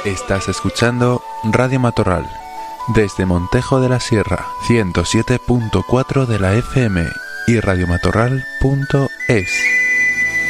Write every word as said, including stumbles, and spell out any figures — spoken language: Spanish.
Estás escuchando Radio Matorral, desde Montejo de la Sierra, ciento siete punto cuatro de la F M y radiomatorral punto es.